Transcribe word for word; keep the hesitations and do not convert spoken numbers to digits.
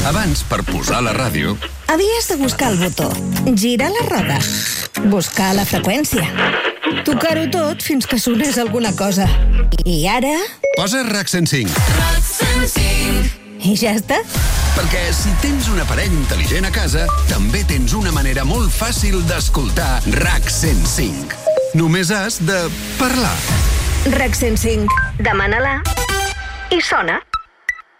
Abans, per posar la ràdio, havies de buscar el botó, girar la roda, buscar la freqüència, tocar-ho tot fins que sonés alguna cosa. I ara... posa RAC cent cinc. I ja està. Perquè si tens un aparell intel·ligent a casa, també tens una manera molt fàcil d'escoltar RAC cent cinc. Només has de parlar. RAC cent cinc. Demana-la i sona.